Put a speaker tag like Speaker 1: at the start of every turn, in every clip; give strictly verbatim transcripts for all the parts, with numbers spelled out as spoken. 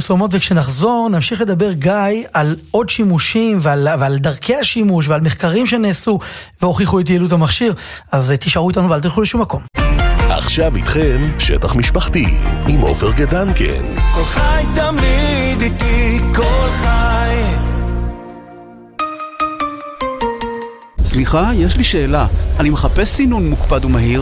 Speaker 1: לפרסומות, וכשנחזור נמשיך לדבר, גיא, על עוד שימושים ועל, ועל דרכי השימוש ועל מחקרים שנעשו והוכיחו את יעילות המכשיר. אז תישארו איתנו ואל תלכו לשום מקום.
Speaker 2: עכשיו איתכם שטח משפחתי עם עופר גדנקן.
Speaker 3: כל חי תמיד איתי, כל חי.
Speaker 4: סליחה, יש לי שאלה. אני מחפש סינון מוקפד ומהיר.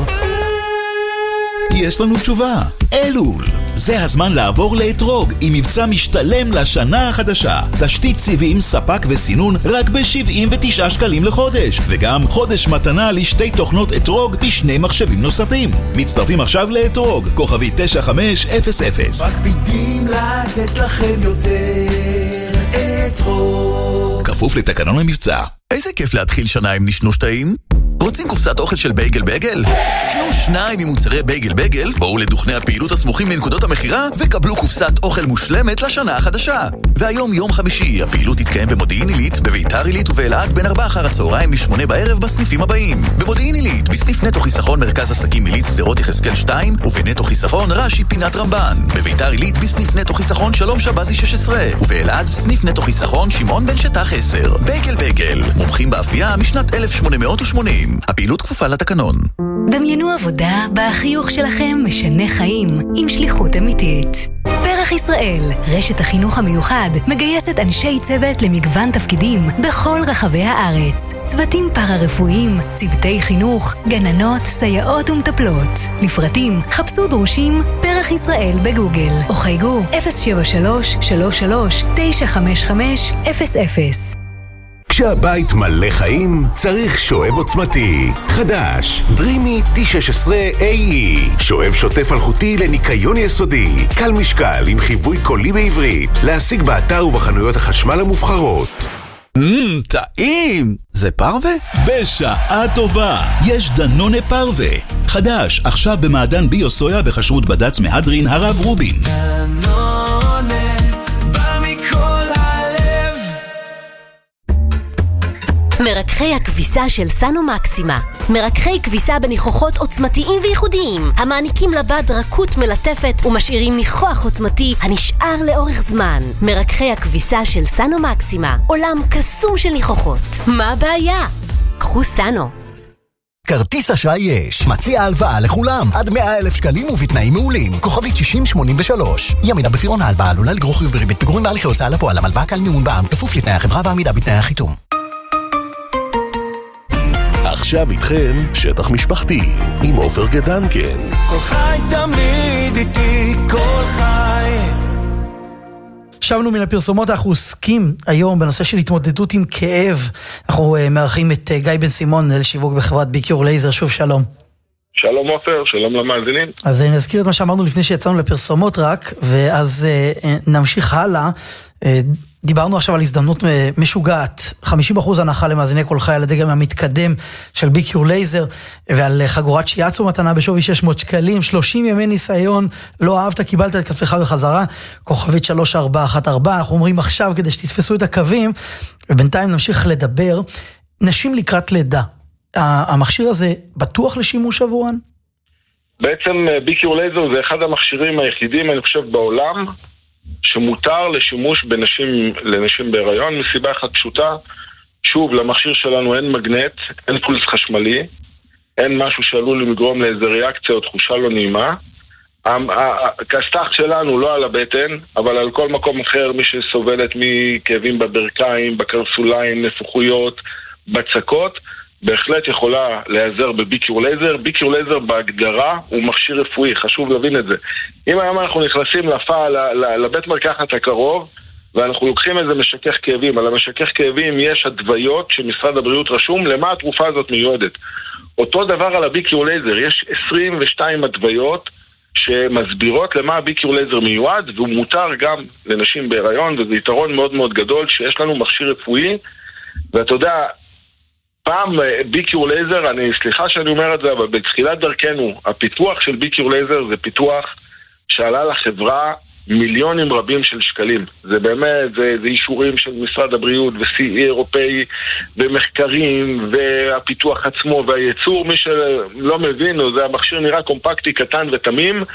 Speaker 5: יש לנו תשובה. אלול. זה הזמן לעבור לאתרוג עם מבצע משתלם לשנה החדשה. תשתית סיבים, ספק וסינון רק ב-שבעים ותשעה שקלים לחודש, וגם חודש מתנה לשתי תוכנות אתרוג בשני מחשבים נוספים. מצטרפים עכשיו לאתרוג, כוכבי תשע חמש אפס אפס.
Speaker 3: מקפידים לתת לכם יותר אתרוג.
Speaker 5: כפוף לתקנון המבצע.
Speaker 6: איזה כיף להתחיל שנה עם נשנוש טעים? רוצים קופסת אוכל של בייגל בייגל? קנו שניים ממוצרי בייגל בייגל, בואו לדוכני הפעילות הסמוכים לנקודות המחירה וקבלו קופסת אוכל מושלמת לשנה החדשה. והיום יום חמישי, הפעילות תתקיים במודיעין עילית, בביתר עילית ובאלעד בין ארבע אחר הצהריים לשמונה בערב בסניפים הבאים. במודיעין עילית, בסניף נטו חיסכון מרכז עסקים עילית שדרות יחזקאל שתיים, ובנטו חיסכון רש"י פינת רמב"ן. בביתר עילית, בסניף נטו חיסכון שלום שבזי שש עשרה, ובאלעד סניף נטו חיסכון שמעון בן שטח עשר. בייגל בייגל, מומחים באפייה משנת אלף שמונה מאות ושמונים. הפעילות כפופה לתקנון.
Speaker 7: דמיינו עבודה בה החיוך שלכם משנה חיים עם שליחות אמיתית. פרח ישראל, רשת החינוך המיוחד, מגייסת אנשי צוות למגוון תפקידים בכל רחבי הארץ. צוותים פארה-רפואיים, צוותי חינוך, גננות, סייעות ומטפלות. לפרטים, חפשו דרושים פרח ישראל בגוגל, או חייגו אפס שבע שלוש שלוש שלוש תשע חמש חמש אפס אפס.
Speaker 8: כשהבית מלא חיים, צריך שואב עוצמתי. חדש, דרימי טי שש עשרה איי אי. שואב שוטף אלחוטי לניקיון יסודי. קל משקל עם חיווי קולי בעברית. להשיג באתר ובחנויות החשמל המובחרות.
Speaker 4: מmm, טעים! זה פרווה?
Speaker 5: בשעה טובה, יש דנונה פרווה. חדש, עכשיו במעדן ביו סויה בחשרות בד"ץ מהדרין הרב רובין.
Speaker 3: דנונה, בא מכל הלב.
Speaker 9: מרככי הכביסה של סנו מקסימה. מרככי כביסה בניחוחות עוצמתיים וייחודיים, המעניקים לבד רכות מלטפת ומשאירים ניחוח עוצמתי הנשאר לאורך זמן. מרככי הכביסה של סנו מקסימה, עולם קסום של ניחוחות. מה הבעיה? קחו סנו.
Speaker 10: כרטיס אשראי יש, מציע הלוואה לכולם, עד מאה אלף שקלים ובתנאים מעולים, כוכבית שישים שמונים ושלוש. עמידה בפירעון ההלוואה עלולה לגרור חיוב בריבית פיגורים בהליכי הוצאה לפועל, הלוואה כלל מימון בע"מ, כפוף לתנאי החברה ועמידה בתנאי החיתום.
Speaker 2: עכשיו איתכם שטח משפחתי עם עופר גדנקן.
Speaker 3: כל חי תמיד איתי, כל חי.
Speaker 1: שבנו מן הפרסומות, אנחנו עוסקים היום בנושא של התמודדות עם כאב. אנחנו uh, מארחים את uh, גיא בן סימון, מנהל שיווק בחברת ביקיור לייזר. שוב שלום.
Speaker 11: שלום עופר, שלום למאזינים.
Speaker 1: אז uh, נזכיר את מה שאמרנו לפני שיצאנו לפרסומות רק, ואז uh, uh, נמשיך הלאה. Uh, דיברנו עכשיו על הזדמנות משוגעת, חמישים אחוז הנחה למאזיני כל חי על הדגם המתקדם של ביקיור לייזר, ועל חגורת שיאצו מתנה בשווי שש מאות שקלים, שלושים ימי ניסיון, לא אהבת, קיבלת את כספך בחזרה, כוכבית שלוש ארבע אחת ארבע. אנחנו אומרים עכשיו כדי שתתפסו את הקווים, ובינתיים נמשיך לדבר. נשים לקראת לידה, המכשיר הזה בטוח לשימוש עבורן?
Speaker 11: בעצם ביקיור לייזר זה אחד המכשירים היחידים, אני חושב, בעולם, שמותר לשימוש בנשים, לנשים בהיריון, מסיבה אחת פשוטה. שוב, למכשיר שלנו אין מגנט, אין פולס חשמלי, אין משהו שעלול לגרום לאיזו ריאקציה או תחושה לא נעימה. הכסת"ח שלנו לא על הבטן, אבל על כל מקום אחר, מי שסובלת מכאבים בברכיים, בקרסוליים, נפוחויות, בצקות, בהחלט יכולה להיעזר בביקיור לייזר. ביקיור לייזר בהגדרה הוא מכשיר רפואי, חשוב להבין את זה. אם היום אנחנו נכנסים לפע, לבית מרקחת הקרוב, ואנחנו לוקחים איזה משכך כאבים, על המשכך כאבים יש הדוויות שמשרד הבריאות רשום למה התרופה הזאת מיועדת. אותו דבר על הביקיור לייזר, יש עשרים ושתיים הדוויות שמסבירות למה הביקיור לייזר מיועד, והוא מותר גם לנשים בהיריון, וזה יתרון מאוד מאוד גדול שיש לנו מכשיר רפואי. ואתה יודע, פעם ביקיור לייזר, אני סליחה שאני אומר את זה, אבל בתחילת דרכנו, הפיתוח של ביקיור לייזר זה פיתוח שעלה לחברה מיליונים רבים של שקלים. זה באמת, זה, זה אישורים של משרד הבריאות ו-סי אי אירופאי ומחקרים והפיתוח עצמו והייצור. מי שלא מבין, זה המכשיר נראה קומפקטי, קטן ותמים,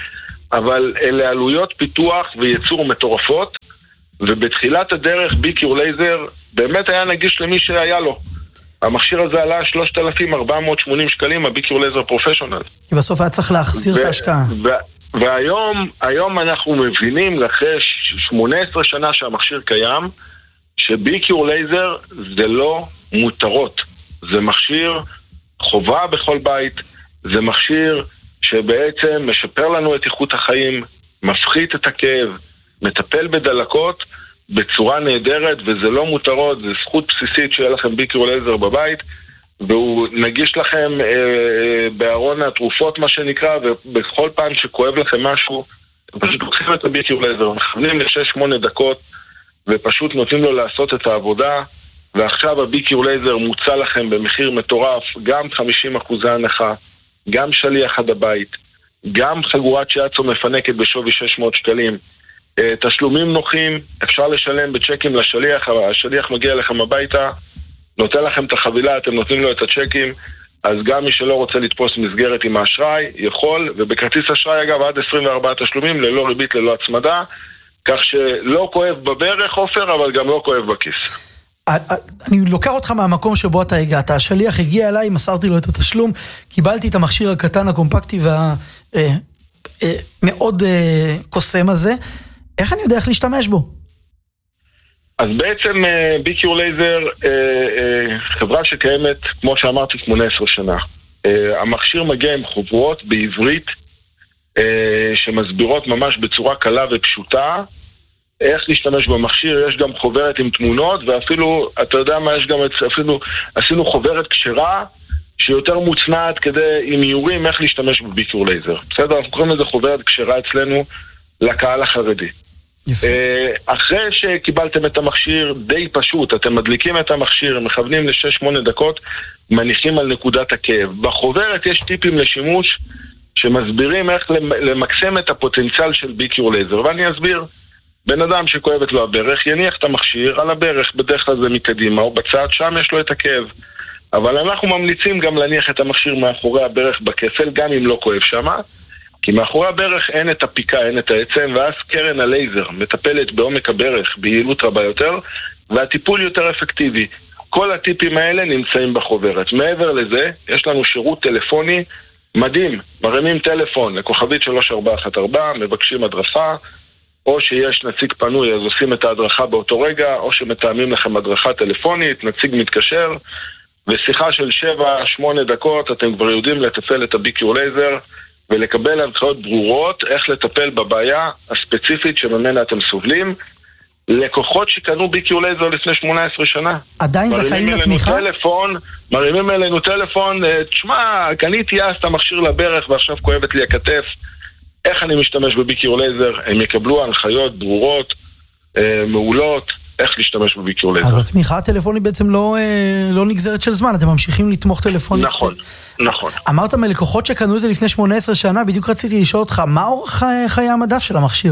Speaker 11: אבל אלה עלויות פיתוח וייצור מטורפות, ובתחילת הדרך ביקיור לייזר באמת היה נגיש למי שהיה לו. המכשיר הזה עלה שלושת אלפים ארבע מאות ושמונים שקלים, הביקיור לייזר פרופשיונל.
Speaker 1: כי בסוף היה צריך להחזיר את ההשקעה.
Speaker 11: והיום, היום אנחנו מבינים, אחרי שמונה עשרה שנה שהמכשיר קיים, שביקיור לייזר זה לא מותרות. זה מכשיר חובה בכל בית, זה מכשיר שבעצם משפר לנו את איכות החיים, מפחית את הכאב, מטפל בדלקות בצורה נהדרת, וזה לא מותרות, זה זכות בסיסית שיהיה לכם ביקיור לייזר בבית, והוא נגיש לכם אה, אה, בארון התרופות מה שנקרא, ובכל פעם שכואב לכם משהו, פשוט לוקחים את הביקיור לייזר, מכוונים ל-שש שמונה דקות, ופשוט נותנים לו לעשות את העבודה, ועכשיו הביקיור לייזר מוצא לכם במחיר מטורף, גם חמישים אחוז הנחה, גם שליח עד הבית, גם חגורת שיאצו מפנקת בשווי שש מאות שקלים, תשלומים נוחים, אפשר לשלם בצ'קים לשליח, השליח מגיע לכם הביתה, נותן לכם את החבילה, אתם נותנים לו את הצ'קים, אז גם מי שלא רוצה לתפוס מסגרת עם האשראי, יכול, ובכרטיס אשראי אגב עד עשרים וארבעה תשלומים, ללא ריבית, ללא הצמדה, כך שלא כואב בברך, עופר, אבל גם לא כואב בכיס.
Speaker 1: אני לוקח אותך מהמקום שבו אתה הגעת, השליח הגיע אליי, מסרתי לו את התשלום, קיבלתי את המכשיר הקטן, הקומפקטי והמאוד קוסם הזה, איך אני יודע איך להשתמש בו?
Speaker 11: אז בעצם ביקיור לייזר, חברה שקיימת, כמו שאמרתי, שמונה עשרה שנה. המכשיר מגיע עם חוברות בעברית, שמסבירות ממש בצורה קלה ופשוטה, איך להשתמש במכשיר. יש גם חוברת עם תמונות, ואפילו, אתה יודע מה, יש גם, אפילו, עשינו חוברת כשרה, שיותר מוצנעת כדי, עם איורים, איך להשתמש בביקיור לייזר. בסדר, אנחנו קוראים לזה חוברת כשרה אצלנו, לקהל החרדי. יפה. אחרי שקיבלתם את המכשיר, די פשוט, אתם מדליקים את המכשיר, מכוונים ל-שש שמונה דקות, מניחים על נקודת הכאב. בחוברת יש טיפים לשימוש, שמסבירים איך למקסם את הפוטנציאל של ביקיור לייזר, ואני אסביר. בן אדם שכואבת לו הברך, יניח את המכשיר על הברך, בדרך כלל זה מקדימה או בצד, שם יש לו את הכאב. אבל אנחנו ממליצים גם להניח את המכשיר מאחורי הברך בכפל, גם אם לא כואב שמה, כי מאחורי הברך אין את הפיקה, אין את העצם, ואז קרן הלייזר מטפלת בעומק הברך ביעילות רבה יותר, והטיפול יותר אפקטיבי. כל הטיפים האלה נמצאים בחוברת. מעבר לזה, יש לנו שירות טלפוני מדהים. מרימים טלפון לכוכבית שלוש ארבע אחת ארבע, מבקשים הדרכה, או שיש נציג פנוי, אז עושים את ההדרכה באותו רגע, או שמתאמים לכם הדרכה טלפונית, נציג מתקשר, ושיחה של שבע שמונה דקות, אתם כבר יודעים לטפל את הביקיור לייזר, ולקבל הנחיות ברורות איך לטפל בבעיה הספציפית שממנה אתם סובלים. לקוחות שקנו ביקיור לייזר לפני שמונה עשרה שנה.
Speaker 1: עדיין זכאים לתמיכה?
Speaker 11: טלפון, מרימים אלינו טלפון, תשמע, קניתי אז את המכשיר לברך ועכשיו כואבת לי הכתף. איך אני משתמש בביקיור לייזר? הם יקבלו הנחיות ברורות, מעולות, איך להשתמש בביקיור לייזר.
Speaker 1: אז התמיכה הטלפונית בעצם לא, לא נגזרת של זמן, אתם ממשיכים לתמוך טלפונית.
Speaker 11: נכון, נכון.
Speaker 1: אמרת מלקוחות שקנו את זה לפני שמונה עשרה שנה, בדיוק רציתי לשאול אותך, מה אורך חיי המדף של המכשיר?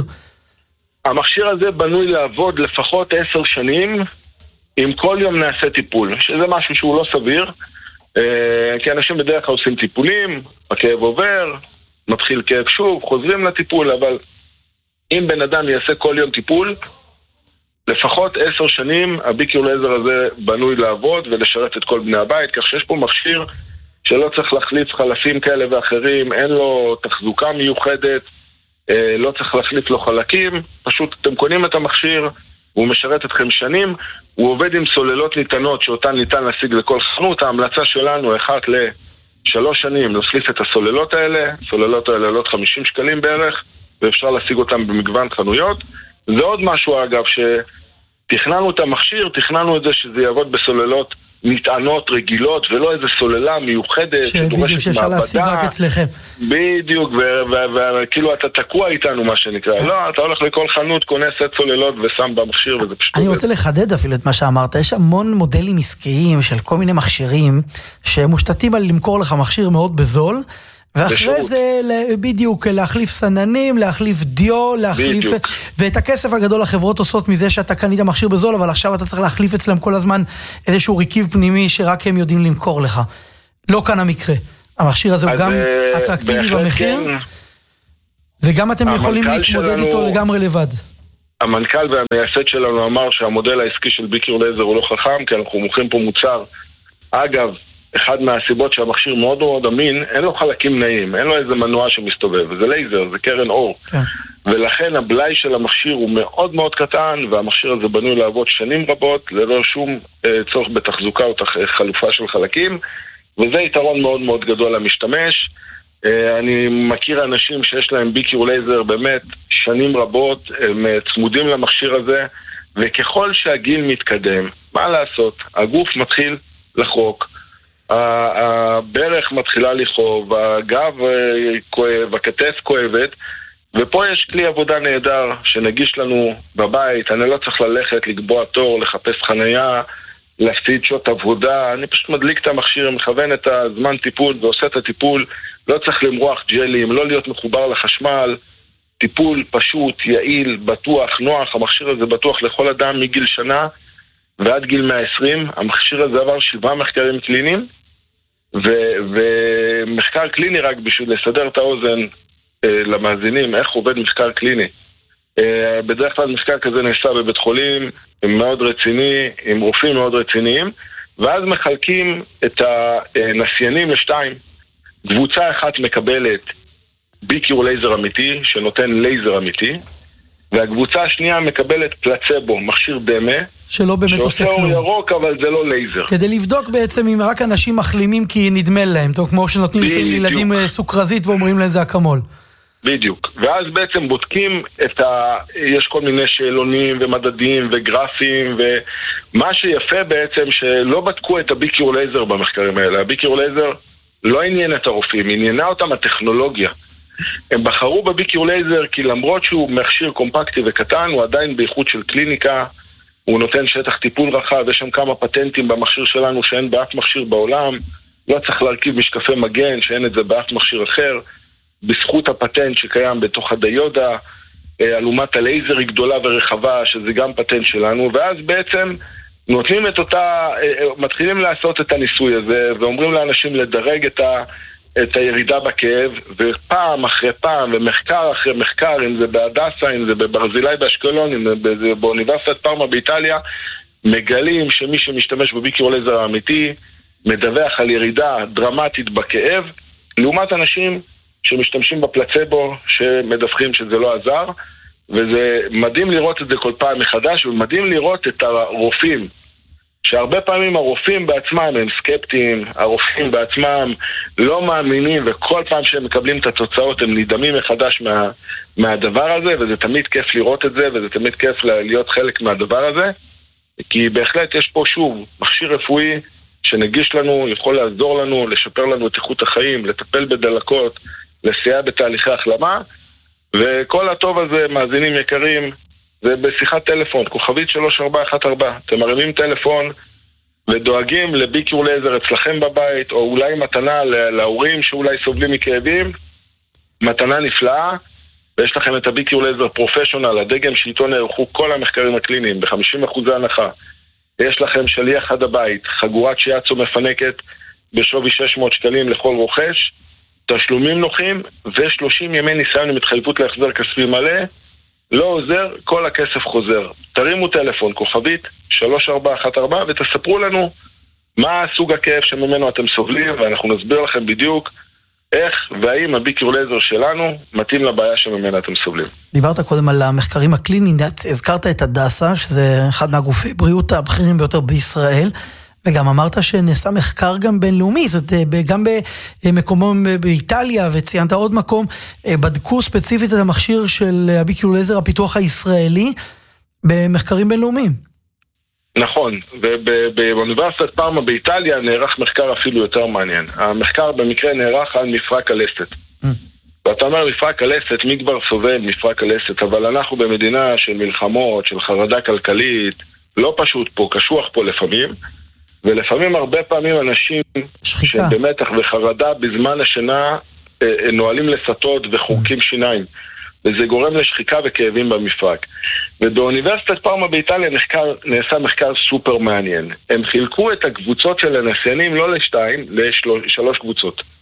Speaker 11: המכשיר הזה בנוי לעבוד לפחות עשר שנים, אם כל יום נעשה טיפול, שזה משהו שהוא לא סביר, כי אנשים בדרך כלל עושים טיפולים, הכאב עובר, מתחיל כאב שוב, חוזרים לטיפול, אבל אם בן אדם יעשה כל יום טיפול, לפחות עשר שנים הביקיור לייזר הזה בנוי לעבוד ולשרת את כל בני הבית, כך שיש פה מכשיר שלא צריך להחליף חלפים כאלה ואחרים, אין לו תחזוקה מיוחדת, לא צריך להחליף לו חלקים, פשוט אתם קונים את המכשיר, הוא משרת אתכם שנים, הוא עובד עם סוללות ניתנות שאותן ניתן להשיג לכל חנות, ההמלצה שלנו אחת לשלוש שנים להחליף את הסוללות האלה, הסוללות האלה עולות חמישים שקלים בערך, ואפשר להשיג אותן במגוון חנויות. זה עוד משהו אגב, שתכננו את המכשיר, תכננו את זה שזה יעבוד בסוללות נטענות רגילות, ולא איזה סוללה מיוחדת
Speaker 1: שבדיוק שאפשר להשיג רק אצלכם.
Speaker 11: בדיוק, וכאילו אתה תקוע איתנו מה שנקרא. לא, אתה הולך לכל חנות, קונה סט סוללות ושם במכשיר, וזה פשוט...
Speaker 1: אני רוצה לחדד אפילו את מה שאמרת. יש המון מודלים עסקיים של כל מיני מכשירים, שמושתתים על למכור לך מכשיר מאוד בזול, ואחרי זה בדיוק להחליף סננים, להחליף דיו, להחליף... ואת הכסף הגדול החברות עושות מזה שאתה קנית מכשיר בזול, אבל עכשיו אתה צריך להחליף אצלם כל הזמן איזשהו רכיב פנימי שרק הם יודעים למכור לך. לא כאן המקרה. המכשיר הזה הוא גם אטרקטיבי במחיר. וגם אתם יכולים להתמודד שלנו, איתו לגמרי לבד.
Speaker 11: המנכ"ל והמייסד שלנו אמר שהמודל העסקי של ביקור לייזר הוא לא חכם, כי אנחנו מוכרים פה מוצר. אגב, אחד מהסיבות שהמכשיר מאוד מאוד אמין, אין לו חלקים נעים, אין לו איזה מנוע שמסתובב, זה לייזר, זה קרן אור. כן. ולכן הבלאי של המכשיר הוא מאוד מאוד קטן, והמכשיר הזה בנוי לעבוד שנים רבות, ללא שום אה, צורך בתחזוקה או תח, חלופה של חלקים, וזה יתרון מאוד מאוד גדול למשתמש. אה, אני מכיר אנשים שיש להם ביקור לייזר באמת שנים רבות, הם צמודים למכשיר הזה, וככל שהגיל מתקדם, מה לעשות? הגוף מתחיל לחרוק, הברך מתחילה לכאוב, הגב כואב, הכתף כואבת, ופה יש כלי עבודה נהדר שנגיש לנו בבית. אני לא צריך ללכת, לקבוע תור, לחפש חנייה, להפסיד שעות עבודה. אני פשוט מדליק את המכשיר, מכוון את הזמן טיפול ועושה את הטיפול. לא צריך למרוח ג'לים, לא להיות מחובר לחשמל. טיפול פשוט, יעיל, בטוח, נוח. המכשיר הזה בטוח לכל אדם מגיל שנה ועד גיל מאה ועשרים. המכשיר הזה עבר שבעה מחקרים קליניים, ו- ומחקר קליני, רק בשביל לסדר את האוזן אה, למאזינים, איך עובד מחקר קליני. אה, בדרך כלל מחקר כזה נעשה בבית חולים, מאוד רציני, עם רופאים מאוד רציניים, ואז מחלקים את הנסיינים לשתיים. קבוצה אחת מקבלת ביקור לייזר אמיתי, שנותן לייזר אמיתי, והקבוצה השנייה מקבלת פלצבו, מכשיר דמה,
Speaker 1: שלא באמת עושה כלום.
Speaker 11: שעושה אור ירוק, אבל זה לא לייזר.
Speaker 1: כדי לבדוק בעצם אם רק אנשים מחלימים כי נדמה להם, טוב, כמו שנותנים לפעמים לילדים סוכרזית ואומרים לזה אקמול.
Speaker 11: בדיוק. ואז בעצם בודקים את ה... יש כל מיני שאלונים ומדדים וגרפים, ומה שיפה בעצם שלא בדקו את הביקור לייזר במחקרים האלה. הביקור לייזר לא עניין את הרופאים, עניינה אותם הטכנולוגיה. הם בחרו בביקור לייזר כי למרות שהוא מכשיר קומפקטי וקטן, הוא עדיין באיכות של קליניקה, הוא נותן שטח טיפול רחב, יש שם כמה פטנטים במכשיר שלנו שאין באף מכשיר בעולם, לא צריך להרכיב משקפי מגן שאין את זה באף מכשיר אחר, בזכות הפטנט שקיים בתוך הדיודה, אלומת הלייזר היא גדולה ורחבה, שזה גם פטנט שלנו, ואז בעצם נותנים את אותה, מתחילים לעשות את הניסוי הזה, ואומרים לאנשים לדרג את ה... את הירידה בכאב, ופעם אחרי פעם, ומחקר אחרי מחקר, אם זה בהדסה, אם זה בברזילי באשקלון, אם זה באוניברסיטת פארמה באיטליה, מגלים שמי שמשתמש בביקור לייזר האמיתי, מדווח על ירידה דרמטית בכאב, לעומת אנשים שמשתמשים בפלצבו, שמדווחים שזה לא עזר, וזה מדהים לראות את זה כל פעם מחדש, ומדהים לראות את הרופאים, שהרבה פעמים הרופאים בעצמם הם סקפטיים, הרופאים בעצמם לא מאמינים, וכל פעם שהם מקבלים את התוצאות הם נדהמים מחדש מה, מהדבר הזה, וזה תמיד כיף לראות את זה, וזה תמיד כיף להיות חלק מהדבר הזה, כי בהחלט יש פה שוב מכשיר רפואי שנגיש לנו, יכול לעזור לנו, לשפר לנו את איכות החיים, לטפל בדלקות, לסייע בתהליכי החלמה, וכל הטוב הזה, מאזינים יקרים, זה בשיחת טלפון, כוכבית שלוש ארבע אחת ארבע. אתם מרימים טלפון ודואגים לביקור לייזר אצלכם בבית, או אולי מתנה להורים שאולי סובלים מכאבים, מתנה נפלאה, ויש לכם את הביקור לייזר פרופשיונל, הדגם שאיתו נערכו כל המחקרים הקליניים, ב-חמישים אחוז הנחה. יש לכם שליח עד הבית, חגורת שיאצו מפנקת בשווי שש מאות שקלים לכל רוכש, תשלומים נוחים ו-שלושים ימי ניסיון עם התחייבות להחזר כספי מלא, לא עוזר, כל הכסף חוזר. תרימו טלפון, כוכבית, שלוש ארבע אחת ארבע, ותספרו לנו מה סוג הכאב שממנו אתם סובלים, ואנחנו נסביר לכם בדיוק איך והאם הביקור לייזר שלנו מתאים לבעיה שממנה אתם סובלים.
Speaker 1: דיברת קודם על המחקרים הקליניים, הזכרת את הדסה, שזה אחד מהגופי בריאות הבכירים ביותר בישראל, וגם אמרת שנעשה מחקר גם בינלאומי, זאת גם במקומות באיטליה, וציינת עוד מקום, בדקו ספציפית את המכשיר של הביקור לייזר הפיתוח הישראלי, במחקרים בינלאומיים.
Speaker 11: נכון, ובאוניברסיטת פארמה באיטליה נערך מחקר אפילו יותר מעניין. המחקר במקרה נערך על מפרק הלסת. ואתה אומר מפרק הלסת, מי כבר סובל מפרק הלסת, אבל אנחנו במדינה של מלחמות, של חרדה כלכלית, לא פשוט פה, קשוח פה לפעמים, ולפעמים הרבה פעמים אנשים שבמתח וחרדה בזמן השינה נועלים לסתות וחורקים שיניים, וזה גורם לשחיקה וכאבים במפרק. ובאוניברסיטת פארמה באיטליה נחקר, נעשה מחקר סופר מעניין. הם חילקו את הקבוצות של הנסיינים לא לשתיים, לשלוש קבוצות.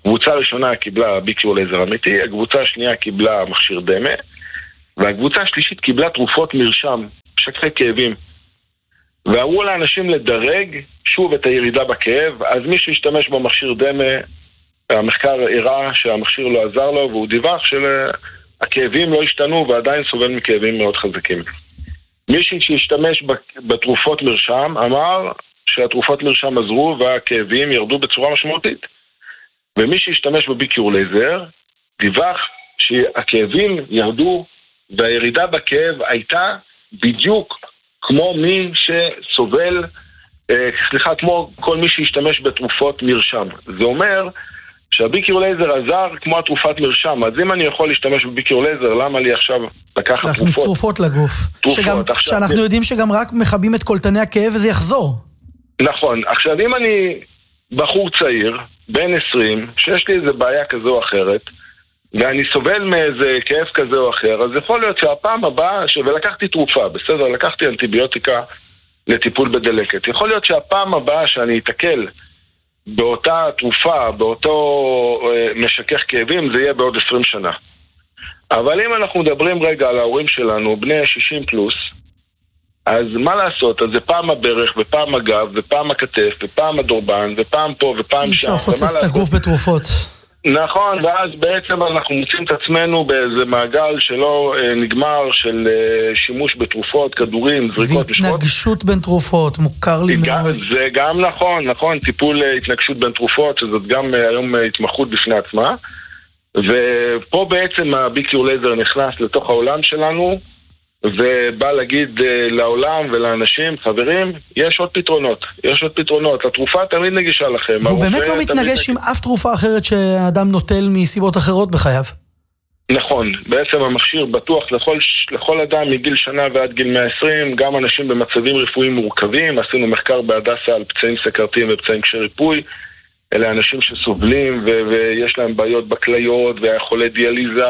Speaker 11: הקבוצה הראשונה קיבלה ביקיור לייזר אמיתי, הקבוצה השנייה קיבלה מכשיר דמה, והקבוצה השלישית קיבלה תרופות מרשם, משככי כאבים. ואמרו לאנשים לדרג שוב את הירידה בכאב, אז מי שהשתמש במכשיר דמה, המחקר הראה שהמכשיר לא עזר לו, והוא דיווח שהכאבים לא השתנו ועדיין סובל מכאבים מאוד חזקים. מי שהשתמש בתרופות מרשם אמר שהתרופות מרשם עזרו והכאבים ירדו בצורה משמעותית. ומי שהשתמש בביקיור לייזר דיווח שהכאבים ירדו והירידה בכאב הייתה בדיוק כמו מי שסובל, אה, סליחה, כמו כל מי שהשתמש בתרופות מרשם. זה אומר שהביקיור לייזר עזר כמו התרופת מרשם. אז אם אני יכול להשתמש בביקיור לייזר, למה לי עכשיו לקחת תרופות?
Speaker 1: להכניס תרופות לגוף.
Speaker 11: תרופות.
Speaker 1: שגם,
Speaker 11: עכשיו,
Speaker 1: שאנחנו
Speaker 11: זה...
Speaker 1: יודעים שגם רק מכבים את קולטני הכאב וזה יחזור.
Speaker 11: נכון. עכשיו, אם אני בחור צעיר, בן עשרים, שיש לי איזה בעיה כזו או אחרת, ואני סובל מאיזה כאב כזה או אחר, אז יכול להיות שהפעם הבאה, ש... ולקחתי תרופה, בסדר, לקחתי אנטיביוטיקה לטיפול בדלקת. יכול להיות שהפעם הבאה שאני אתקל באותה תרופה, באותו אה, משכך כאבים, זה יהיה בעוד עשרים שנה. אבל אם אנחנו מדברים רגע על ההורים שלנו, בני שישים פלוס, אז מה לעשות? אז זה פעם הברך, ופעם הגב, ופעם הכתף, ופעם הדורבן, ופעם פה, ופעם שם.
Speaker 1: אי אפשר לפוצץ את הגוף בתרופות.
Speaker 11: נכון, ואז בעצם אנחנו מוצאים את עצמנו באיזה מעגל שלא אה, נגמר של אה, שימוש בתרופות, כדורים, זריקות משפות.
Speaker 1: והתנגשות בין תרופות, מוכר לי
Speaker 11: גם,
Speaker 1: מאוד.
Speaker 11: זה גם נכון, נכון, טיפול אה, התנגשות בין תרופות, שזאת גם אה, היום אה, התמחות בפני עצמה. ופה בעצם הביקיור לייזר נכנס לתוך העולם שלנו, ובא להגיד לעולם ולאנשים, חברים, יש עוד פתרונות, יש עוד פתרונות, התרופה תמיד נגישה לכם.
Speaker 1: והוא באמת לא מתנגש עם אף תרופה אחרת שהאדם נוטל מסיבות אחרות בחייו.
Speaker 11: נכון, בעצם המכשיר בטוח לכל, לכל אדם מגיל שנה ועד גיל מאה ועשרים, גם אנשים במצבים רפואיים מורכבים, עשינו מחקר בהדסה על פצעים סכרתיים ופצעים קשי ריפוי, אלה אנשים שסובלים ו- ויש להם בעיות בכליות והחולי דיאליזה,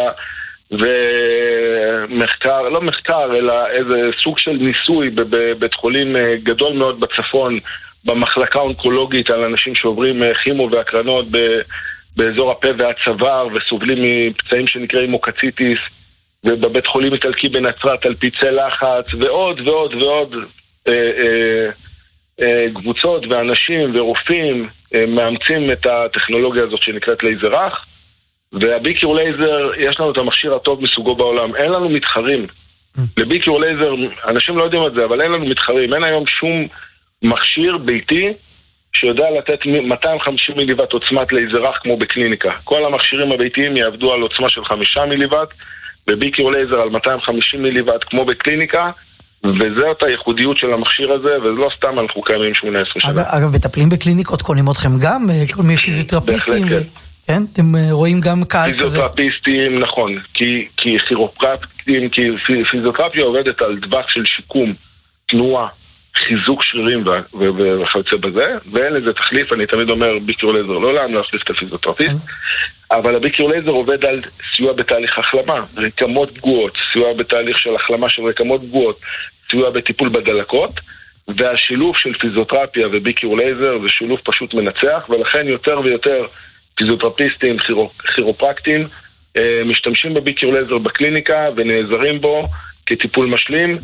Speaker 11: ומחקר, לא מחקר, אלא איזה סוג של ניסוי בבית חולים גדול מאוד בצפון, במחלקה אונקולוגית, על אנשים שעוברים כימו והקרנות באזור הפה והצוואר, וסובלים מפצעים שנקראים מוקציטיס, ובבית חולים איטלקי בנצרת על פצעי לחץ, ועוד ועוד ועוד אה, אה, אה, קבוצות ואנשים ורופאים אה, מאמצים את הטכנולוגיה הזאת שנקראת לייזר רך. והביקיור לייזר, יש לנו את המכשיר הטוב מסוגו בעולם, אין לנו מתחרים. לביקיור לייזר, אנשים לא יודעים את זה, אבל אין לנו מתחרים, אין היום שום מכשיר ביתי שיודע לתת מאתיים וחמישים מיליוואט עוצמת לייזר רך כמו בקליניקה. כל המכשירים הביתיים יעבדו על עוצמה של חמישה מיליוואט, וביקיור לייזר על מאתיים וחמישים מיליוואט כמו בקליניקה, וזאת הייחודיות של המכשיר הזה, ולא סתם אנחנו קיימים שמונה עשרה שנה.
Speaker 1: אגב, אגב, מטפלים בקליניקות, קונים אתכם גם, כל מיני פיזיותרפיסטים.
Speaker 11: בהחלט, כן.
Speaker 1: כן? אתם רואים גם קהל כזה.
Speaker 11: פיזיותרפיסטים, נכון, כי, כי כירופרקטים, כי פיזיותרפיה עובדת על דווח של שיקום, תנועה, חיזוק שרירים וכיוצא בזה, ואין לזה תחליף, אני תמיד אומר, ביקיור לייזר לא להם להחליף את הפיזיותרפיסט, אבל הביקיור לייזר עובד על סיוע בתהליך החלמה, רקמות פגועות, סיוע בתהליך של החלמה של רקמות פגועות, סיוע בטיפול בדלקות, והשילוב של פיזיותרפיה וביקיור לייזר זה שילוב פשוט מנצח, ולכן יותר ויותר פיזיותרפיסטים, כירופרקטים, משתמשים בביקיור לייזר בקליניקה ונעזרים בו כטיפול משלים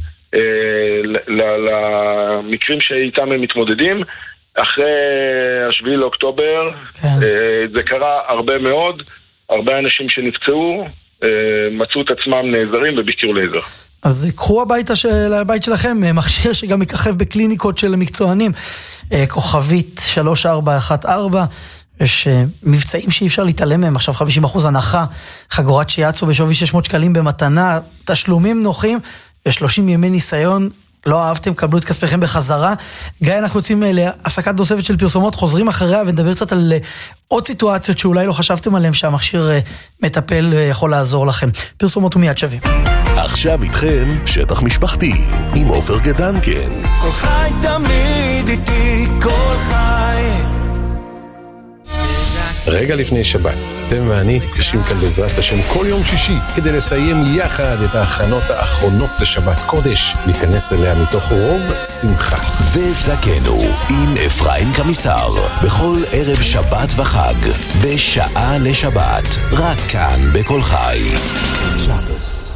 Speaker 11: למקרים שאיתם הם מתמודדים. אחרי השביעי לאוקטובר, זה קרה הרבה מאוד, הרבה אנשים שנפצעו, מצאו את עצמם נעזרים בביקיור לייזר.
Speaker 1: אז קחו הביתה של הבית שלכם, מכשיר שגם יככב בקליניקות של מקצוענים, כוכבית שלוש ארבע אחת ארבע, יש מבצעים שאי אפשר להתעלם מהם, עכשיו חמישים אחוז הנחה, חגורת שיאצו בשווי שש מאות שקלים במתנה, תשלומים נוחים, ו-שלושים ימי ניסיון, לא אהבתם, קבלו את כספיכם בחזרה. גיא, אנחנו יוצאים להפסקת נוספת של פרסומות, חוזרים אחריה ונדבר קצת על עוד סיטואציות שאולי לא חשבתם עליהם, שהמכשיר מטפל יכול לעזור לכם. פרסומות ומיד שווים.
Speaker 2: עכשיו איתכם שטח משפחתי, עם עופר גדנקן.
Speaker 3: כל חי תמיד איתי, כל חי
Speaker 12: רגע לפני שבת, אתם ואני נפגשים כאן בעזרת השם כל יום שישי כדי לסיים יחד את ההכנות האחרונות לשבת קודש, להיכנס אליה מתוך רוב שמחה.
Speaker 2: וזקנו עם אפרים קמיסר בכל ערב שבת וחג בשעה לשבת, רק כאן בכל חי. שבס.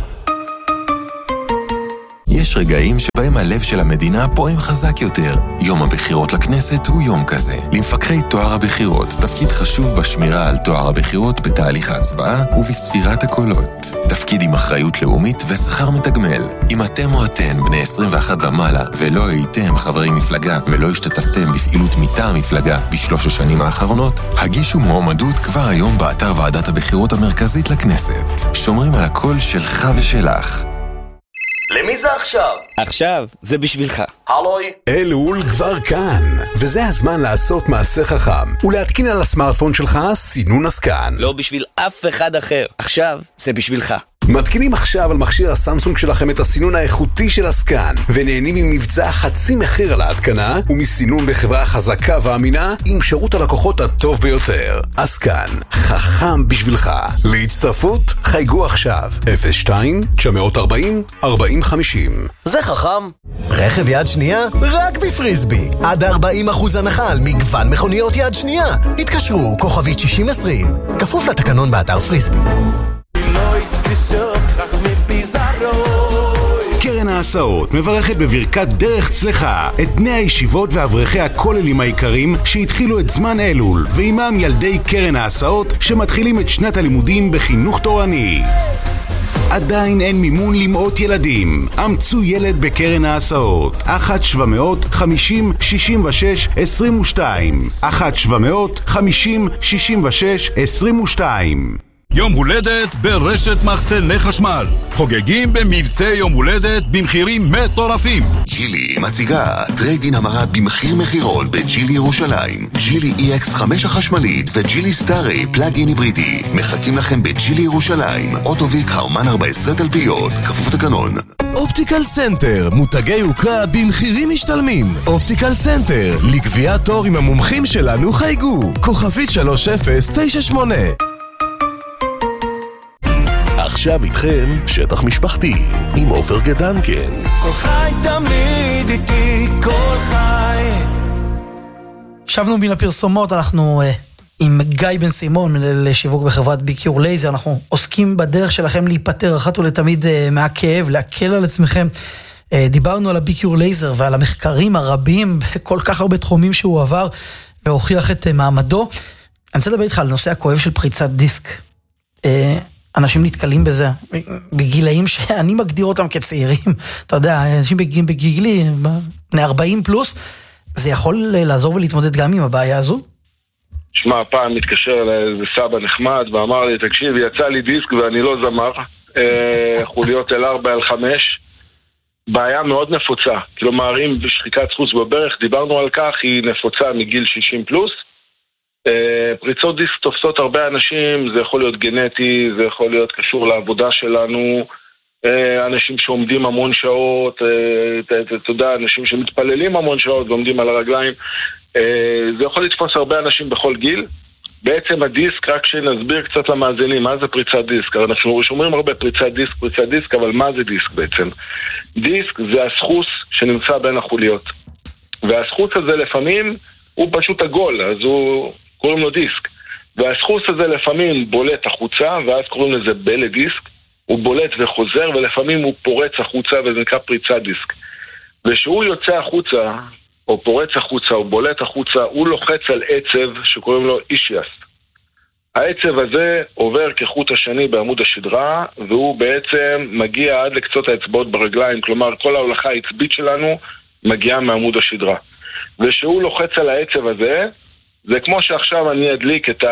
Speaker 13: יש רגעים שבהם הלב של המדינה פועם חזק יותר. יום הבחירות לכנסת הוא יום כזה. למפקחי תואר הבחירות תפקיד חשוב בשמירה על תואר הבחירות בתהליך ההצבעה ובספירת הקולות. תפקיד עם אחריות לאומית ושכר מתגמל. אם אתם או אתן בני עשרים ואחת ומעלה ולא הייתם חברי מפלגה ולא השתתפתם בפעילות מטעם מפלגה בשלוש השנים האחרונות, הגישו מועמדות כבר היום באתר ועדת הבחירות המרכזית לכנסת. שומרים על הקול שלך ושלך.
Speaker 3: למי זה עכשיו?
Speaker 14: עכשיו, זה בשבילך.
Speaker 3: הלוי?
Speaker 8: אלול כבר כאן, וזה הזמן לעשות מעשה חכם ולהתקין על הסמארטפון שלך סינון הסקן.
Speaker 14: לא בשביל אף אחד אחר. עכשיו, זה בשבילך.
Speaker 8: מתקינים עכשיו על מכשיר הסמסונג שלכם את הסינון האיכותי של הסקן, ונהנים ממבצע חצי מחיר על ההתקנה, ומסינון בחברה חזקה ואמינה עם שירות הלקוחות הטוב ביותר. הסקן, חכם בשבילך. להצטרפות, חייגו עכשיו אפס שתיים תשע ארבעים ארבעים חמישים.
Speaker 3: זה חכם.
Speaker 10: רכב יד שנייה? רק בפריסבי. עד ארבעים אחוז הנחה על מגוון מכוניות יד שנייה. התקשרו, כוכבית שישים עשרים. כפוף לתקנון באתר פריסבי.
Speaker 5: קרן ההסעות מברכת בברכת דרך צלחה את בני הישיבות ואברכי הכוללים העיקרים שהתחילו את זמן אלול, ועימם ילדי קרן ההסעות שמתחילים את שנת הלימודים בחינוך תורני. עדיין אין מימון למאות ילדים. אמצו ילד בקרן ההסעות. אחת שבע מאות חמישים שישים ושש עשרים ושתיים. אחת שבע מאות חמישים שישים ושש עשרים ושתיים.
Speaker 15: יום הולדת ברשת מחסני חשמל. חוגגים במבצע יום הולדת במחירים מטורפים.
Speaker 2: ג'ילי מציגה טריידין המרה במחיר מחירון בג'ילי ירושלים. ג'ילי אי אקס חמש החשמלית וג'ילי סטארי פלאגין היברידי מחכים לכם בג'ילי ירושלים. אוטוביק הרמן ארבע עשרה תלפיות, כפוף תקנון.
Speaker 16: אופטיקל סנטר, מותגי יוקרה במחירים משתלמים. אופטיקל סנטר, לקביעת תור עם המומחים שלנו חייגו, כוכבית שלוש אפס תשע שמונה.
Speaker 2: עכשיו איתכם שטח משפחתי עם עופר גדנקן.
Speaker 3: כל חי תמיד איתי, כל חי.
Speaker 1: שבנו מן הפרסומות, אנחנו uh, עם גיא בן סימון לשיווק בחברת ביקיור לייזר. אנחנו עוסקים בדרך שלכם להיפטר אחת ולתמיד uh, מהכאב, להקל על עצמכם. Uh, דיברנו על הביקיור לייזר ועל המחקרים הרבים בכל כך הרבה תחומים שהוא עבר והוכיח את uh, מעמדו. אני רוצה לדבר איתך על נושא הכואב של פריצת דיסק. Uh, אנשים נתקלים בזה, בגילאים שאני מגדיר אותם כצעירים, אתה יודע, אנשים בגילי, בני ארבעים פלוס, זה יכול לעזור ולהתמודד גם עם הבעיה הזו?
Speaker 11: שמע, פעם מתקשר אליי איזה סבא נחמד, ואמר לי, תקשיב, יצא לי דיסק ואני לא זמר, חוליות אל ארבע אל חמש, בעיה מאוד נפוצה, כלומר, אם בשחיקת חוץ בברך, דיברנו על כך, היא נפוצה מגיל שישים פלוס, פריצות דיסק תופסות הרבה אנשים, זה יכול להיות גנטי, זה יכול להיות קשור לעבודה שלנו, אנשים שעומדים המון שעות, אתה יודע, אנשים שמתפללים המון שעות ועומדים על הרגליים, זה יכול לתפוס הרבה אנשים בכל גיל. בעצם הדיסק, רק שנסביר קצת למאזינים, מה זה פריצת דיסק? אנחנו שומעים הרבה פריצת דיסק, פריצת דיסק, אבל מה זה דיסק בעצם? דיסק זה הסחוס שנמצא בין החוליות, והסחוס הזה לפעמים הוא פשוט עגול, אז הוא קוראים לו דיסק, והסחוס הזה לפעמים בולט החוצה, ואז קוראים לזה בלה דיסק, הוא בולט וחוזר, ולפעמים הוא פורץ החוצה, וזה נקרא פריצת דיסק. ושהוא יוצא החוצה, או פורץ החוצה, או בולט החוצה, הוא לוחץ על עצב שקוראים לו אישיאס. העצב הזה עובר כחוט השני בעמוד השדרה, והוא בעצם מגיע עד לקצות האצבעות ברגליים, כלומר כל ההולכה העצבית שלנו מגיעה מעמוד השדרה. ושהוא לוחץ על העצב הזה, זה כמו שעכשיו אני אדליק את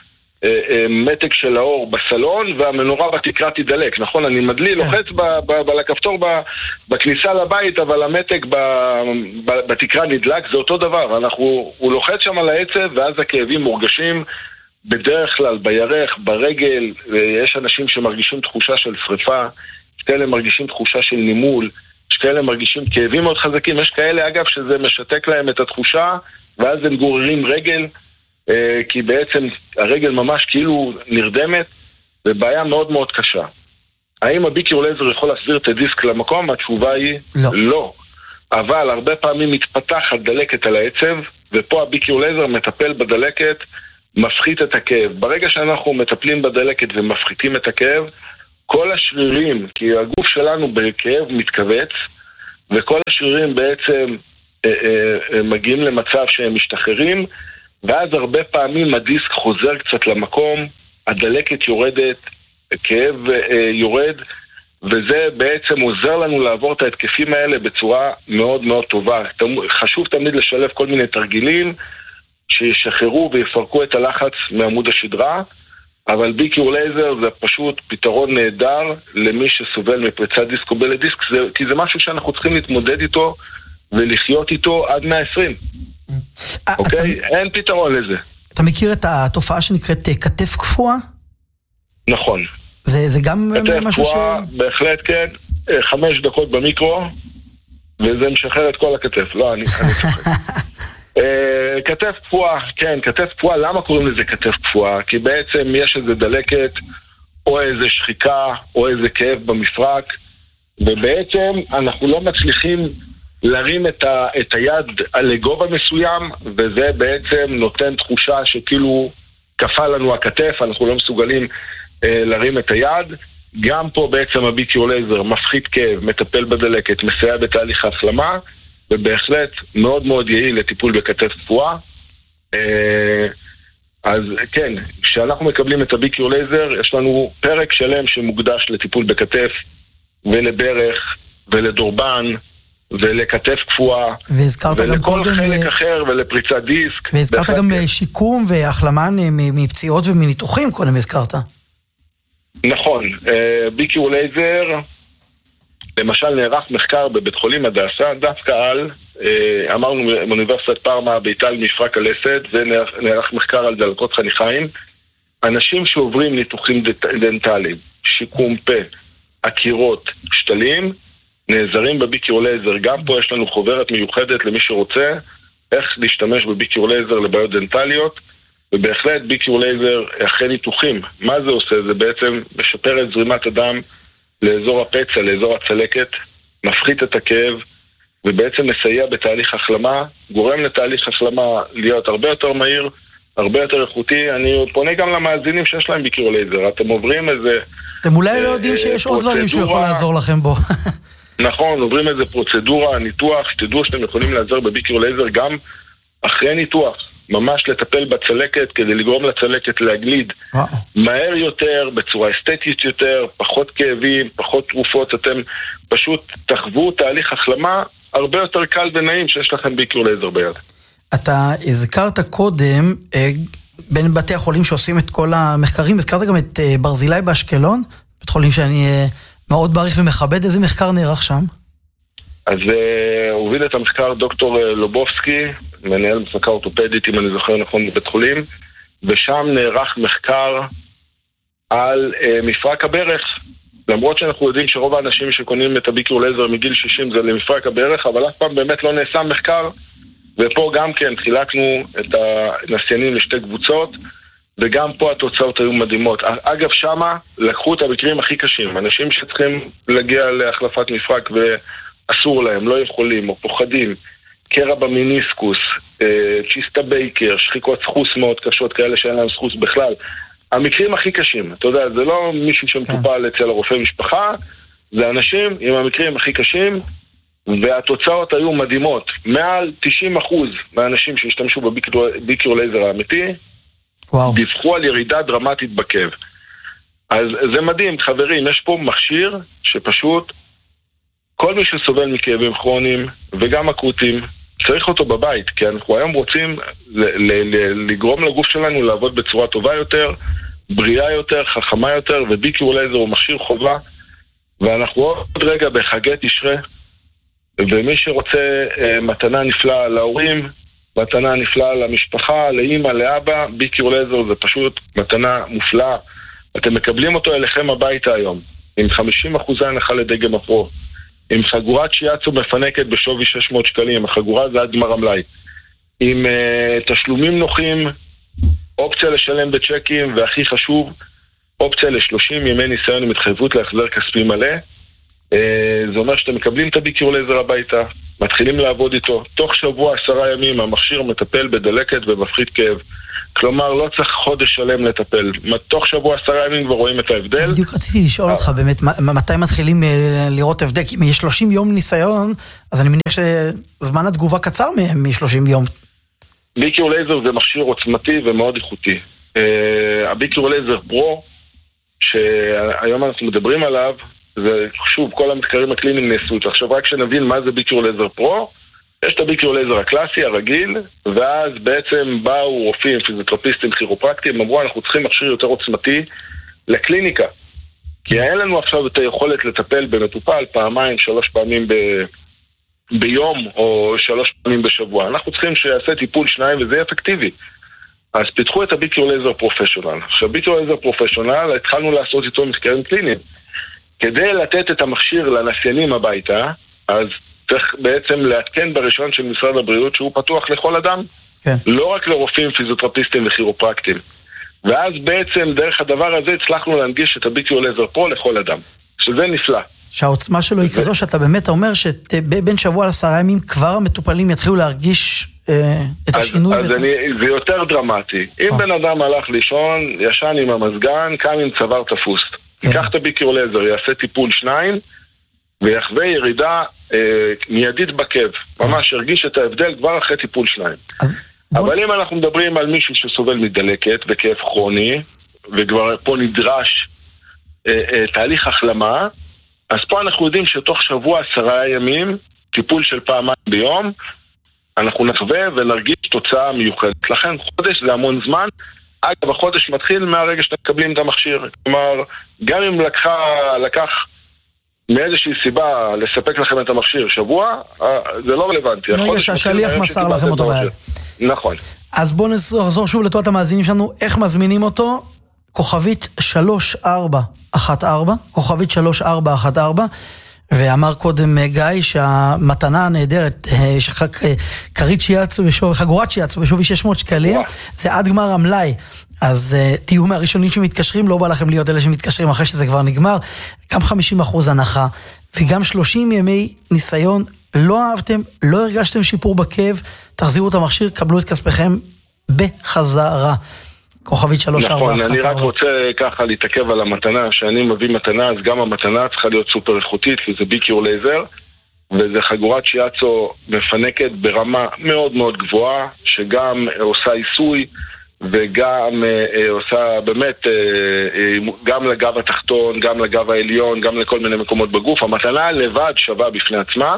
Speaker 11: המתג של האור בסלון, והמנורה בתקרה תדלק, נכון? אני מדליק, לוחץ על הכפתור בכניסה לבית, אבל המתג בתקרה נדלק, זה אותו דבר. אנחנו, הוא לוחץ שם על העצב, ואז הכאבים מורגשים בדרך כלל בירך, ברגל, ויש אנשים שמרגישים תחושה של שריפה, יש כאלה מרגישים תחושה של נימול, יש כאלה מרגישים כאבים מאוד חזקים, יש כאלה אגב שזה משתק להם את התחושה, ואז הם גוררים רגל, כי בעצם הרגל ממש כאילו נרדמת, ובעיה מאוד מאוד קשה. האם הביקיור לייזר יכול להחזיר את הדיסק למקום? התשובה היא לא. לא. אבל הרבה פעמים מתפתחת דלקת על העצב, ופה הביקיור לייזר מטפל בדלקת, מפחית את הכאב. ברגע שאנחנו מטפלים בדלקת ומפחיתים את הכאב, כל השרירים, כי הגוף שלנו בכאב מתכווץ, וכל השרירים בעצם אה, אה, מגיעים למצב שהם משתחררים, ואז הרבה פעמים הדיסק חוזר קצת למקום, הדלקת יורדת, הכאב אה, יורד, וזה בעצם עוזר לנו לעבור את ההתקפים האלה בצורה מאוד מאוד טובה. חשוב תמיד לשלב כל מיני תרגילים שישחררו ויפרקו את הלחץ מעמוד השדרה, אבל ביקיור לייזר זה פשוט פתרון נהדר למי שסובל מפריצת דיסק או בלדיסק, כי זה משהו שאנחנו צריכים להתמודד איתו ולחיות איתו עד מאה ועשרים. אוקיי? אין פתרון לזה.
Speaker 1: אתה מכיר את התופעה שנקראת כתף קפואה?
Speaker 11: נכון.
Speaker 1: זה, זה גם משהו ש...
Speaker 11: בהחלט כן, חמש דקות במיקרו, וזה משחרר את כל הכתף. לא, אני, אני צוחק. כתף קפואה, כן, כתף קפואה, למה קוראים לזה כתף קפואה? כי בעצם יש איזה דלקת, או איזה שחיקה, או איזה כאב במפרק, ובעצם אנחנו לא מצליחים להרים את, ה, את היד לגובה מסוים, וזה בעצם נותן תחושה שכאילו קפה לנו הכתף, אנחנו לא מסוגלים אה, להרים את היד. גם פה בעצם הביקיור לייזר מפחית כאב, מטפל בדלקת, מסייע בתהליך ההחלמה, ובהחלט מאוד מאוד יעיל לטיפול בכתף קפואה. אה, אז כן, כשאנחנו מקבלים את הביקיור לייזר, יש לנו פרק שלם שמוקדש לטיפול בכתף, ולברך, ולדורבן, ולכתף קפואה, ולכל חלק אחר, ולפריצת דיסק.
Speaker 1: והזכרת גם שיקום והחלמה מפציעות ומניתוחים, קודם הזכרת.
Speaker 11: נכון, ביקיור לייזר, למשל נערך מחקר בבית חולים הדסה, דווקא על, אמרנו מאוניברסיטת פארמה באיטל מפרק הלסת, ונערך מחקר על דלקות חניכיים, אנשים שעוברים ניתוחים דנטליים, שיקום פה, עקירות, שתלים, נעזרים בביקיור לייזר. גם פה יש לנו חוברת מיוחדת למי שרוצה איך להשתמש בביקיור לייזר לבעיות דנטליות, ובהחלט ביקיור לייזר אחרי ניתוחים, מה זה עושה? זה בעצם משפר את זרימת הדם לאזור הפצע, לאזור הצלקת, מפחית את הכאב, ובעצם מסייע בתהליך החלמה, גורם לתהליך החלמה להיות הרבה יותר מהיר, הרבה יותר איכותי. אני פונה גם למאזינים שיש להם ביקיור לייזר, אתם עוברים איזה...
Speaker 1: אתם אולי לא יודעים שיש עוד דברים שהוא יכול לעזור לכם בו.
Speaker 11: נכון, עוברים איזה פרוצדורה, ניתוח, שתדעו שאתם יכולים לעזור בביקיור לייזר גם אחרי ניתוח, ממש לטפל בצלקת כדי לגרום לצלקת להגליד מהר יותר, בצורה אסתטית יותר, פחות כאבים, פחות תרופות, אתם פשוט תחוו תהליך החלמה הרבה יותר קל ונעים שיש לכם ביקיור לייזר ביד.
Speaker 1: אתה הזכרת קודם, בין בתי החולים שעושים את כל המחקרים, הזכרת גם את ברזילי באשקלון, בית חולים שאני מאוד בעריך ומכבד, איזה מחקר נערך שם?
Speaker 11: אז הוא הוביל את המחקר דוקטור לובובסקי, מנהל מחלקה אורתופדית, אם אני זוכר נכון, בבית חולים, ושם נערך מחקר על מפרק הברך, למרות שאנחנו יודעים שרוב האנשים שקונים את הביקיור לייזר מגיל שישים זה למפרק הברך, אבל אף פעם באמת לא נעשה מחקר, ופה גם כן חילקנו את הנסיינים לשתי קבוצות, וגם פה התוצאות היו מדהימות. אגב, שמה לקחו את המקרים הכי קשים, אנשים שצריכים להגיע להחלפת מפרק ואסור להם, לא יכולים או פוחדים, קרע במיניסקוס, צ'יסטה בייקר, שחיקות סחוס מאוד קשות, כאלה שאין להם סחוס בכלל. המקרים הכי קשים, אתה יודע, זה לא מישהו שמטופל אצל הרופא משפחה, זה אנשים עם המקרים הכי קשים, והתוצאות היו מדהימות. מעל תשעים אחוז מהאנשים שהשתמשו בביקיור לייזר האמיתי, דיווחו על ירידה דרמטית בכאב. אז זה מדהים, חברים, יש פה מכשיר שפשוט כל מי שסובל מכאבים כרוניים וגם אקוטיים, צריך אותו בבית, כי אנחנו היום רוצים ל- ל- לגרום לגוף שלנו לעבוד בצורה טובה יותר, בריאה יותר, חכמה יותר, וביקיור לייזר הוא מכשיר חובה, ואנחנו עוד רגע בחגי תשרי, ומי שרוצה אה, מתנה נפלאה להורים, מתנה נפלאה למשפחה, לאמא, לאבא, ביקיור לייזר זה פשוט מתנה מופלאה. אתם מקבלים אותו אליכם הביתה היום, עם חמישים אחוז הנחה לדגם הפרו, עם חגורת שיאצו מפנקת בשווי שש מאות שקלים, החגורה זה עד גמר המלאי, עם uh, תשלומים נוחים, אופציה לשלם בצ'קים, והכי חשוב, אופציה ל-שלושים ימי ניסיון עם התחייבות להחזר כספי מלא. זה אומר שאתם מקבלים את הביקיור לייזר הביתה, מתחילים לעבוד איתו. תוך שבוע, עשרה ימים, המכשיר מטפל בדלקת ומפחית כאב. כלומר, לא צריך חודש שלם לטפל. תוך שבוע, עשרה ימים כבר רואים את ההבדל.
Speaker 1: בדיוק רציתי לשאול אותך באמת, מתי מתחילים לראות הבדל? כי אם יש שלושים יום ניסיון, אז אני מניח שזמן התגובה קצר מ-שלושים יום.
Speaker 11: ביקיור לייזר זה מכשיר עוצמתי ומאוד איכותי. הביקיור לייזר פרו, שהיום אנחנו מדברים עליו, זה שוב, כל המחקרים הקליניים נעשו. עכשיו רק שנבין מה זה ביקיור לייזר פרו, יש את הביקיור לייזר הקלאסי, הרגיל, ואז בעצם באו רופאים, פיזיותרפיסטים, כירופרקטים, אמרו אנחנו צריכים מכשיר יותר עוצמתי לקליניקה. כי אין לנו עכשיו את היכולת לטפל במטופל פעמיים, שלוש פעמים ב... ביום או שלוש פעמים בשבוע. אנחנו צריכים שיעשה טיפול שניים וזה אפקטיבי. אז פיתחו את הביקיור לייזר פרופשיונל. עכשיו ביקיור לייזר פרופשיונל, התחלנו לעשות איתו מחקרים קליניים. כדי לתת את המכשיר לנסיינים הביתה, אז צריך בעצם להתקן ברישיון של משרד הבריאות שהוא פתוח לכל אדם. כן. לא רק לרופאים, פיזיותרפיסטים וכירופרקטים. ואז בעצם דרך הדבר הזה הצלחנו להנגיש את הביקיור לייזר פרו לכל אדם. שזה נפלא.
Speaker 1: שהעוצמה שלו היא כזו שאתה באמת אומר שבין שבוע לעשרה ימים כבר המטופלים יתחילו להרגיש את השינוי.
Speaker 11: אז זה יותר דרמטי. אם בן אדם הלך לישון, ישן עם המזגן, קם עם צוואר תפוס. ייקח את הביקיור לייזר, יעשה טיפול שניים, ויחווה ירידה מיידית בכאב. ממש הרגיש את ההבדל כבר אחרי טיפול שניים. אבל אם אנחנו מדברים על מישהו שסובל מדלקת וכאב כרוני, וכבר פה נדרש תהליך החלמה, אז פה אנחנו יודעים שתוך שבוע עשרה ימים, טיפול של פעמיים ביום, אנחנו נחווה ונרגיש תוצאה מיוחדת. לכן חודש זה המון זמן. אגב, החודש מתחיל מהרגע שאתם מקבלים את המכשיר. כלומר, גם אם לקחה, לקח מאיזושהי סיבה לספק לכם את המכשיר שבוע, זה לא רלוונטי.
Speaker 1: רגע שהשליח מסר לכם אותו ביד.
Speaker 11: נכון.
Speaker 1: אז בואו נחזור שוב לתורת המאזינים שלנו, איך מזמינים אותו? כוכבית שלוש ארבע אחת ארבע, כוכבית שלוש ארבע אחת ארבע, ואמר קודם גיא שהמתנה הנהדרת, כרית שיאצו בשווי, חגורת שיאצו בשווי שש מאות שקלים, זה עד גמר המלאי. אז תהיו מהראשונים שמתקשרים, לא בא לכם להיות אלה שמתקשרים אחרי שזה כבר נגמר, גם חמישים אחוז הנחה, וגם שלושים ימי ניסיון. לא אהבתם, לא הרגשתם שיפור בכאב, תחזירו את המכשיר, קבלו את כספכם בחזרה. כוכבית שלוש ארבע אחת.
Speaker 11: נכון, אני רק רוצה ככה להתעכב על המתנה, שאני מביא מתנה, אז גם המתנה צריכה להיות סופר איכותית, כי זה ביקיור לייזר, וזה חגורת שיאצו מפנקת ברמה מאוד מאוד גבוהה, שגם עושה עיסוי, וגם אה, עושה באמת, אה, אה, גם לגב התחתון, גם לגב העליון, גם לכל מיני מקומות בגוף. המתנה לבד שווה בפני עצמה,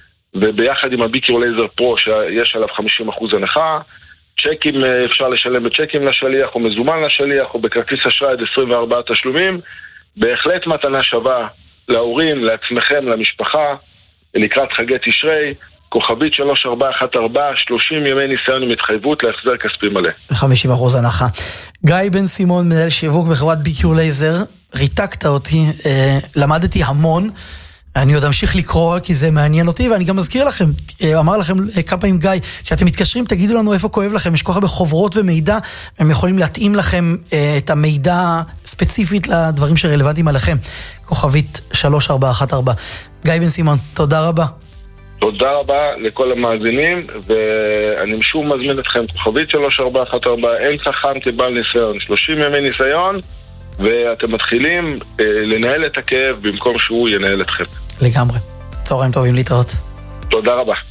Speaker 11: וביחד עם הביקיור לייזר פרו, שיש עליו חמישים אחוז הנחה, צ'קים אפשר לשלם בצ'קים לשליח, או מזומן לשליח, או בכרטיס אשראי עד עשרים וארבעה תשלומים. בהחלט מתנה שווה להורים, לעצמכם, למשפחה, לקראת חגי תשרי, כוכבית שלוש ארבע אחת ארבע, שלושים ימי ניסיון עם התחייבות להחזר כספי מלא.
Speaker 1: חמישים אחוז הנחה. גיא בן סימון, מנהל שיווק בחברת ביקיור לייזר, ריתקת אותי, אה, למדתי המון, אני עוד אמשיך לקרוא כי זה מעניין אותי, ואני גם מזכיר לכם, אמר לכם כמה פעמים גיא, כשאתם מתקשרים תגידו לנו איפה כואב לכם, יש כל כך הרבה חוברות ומידע, הם יכולים להתאים לכם את המידע ספציפית לדברים שרלוונטיים עליכם. כוכבית שלוש ארבע אחת ארבע. גיא בן סימון, תודה רבה.
Speaker 11: תודה רבה לכל המאזינים, ואני משום מזמין אתכם, כוכבית שלוש ארבע אחת ארבע, אין חכם כבעל ניסיון, שלושים ימי ניסיון, ואתם מתחילים אה, לנהל את הכאב במקום שהוא ינהל אתכם.
Speaker 1: לגמרי. צהריים טובים, להתראות.
Speaker 11: תודה רבה.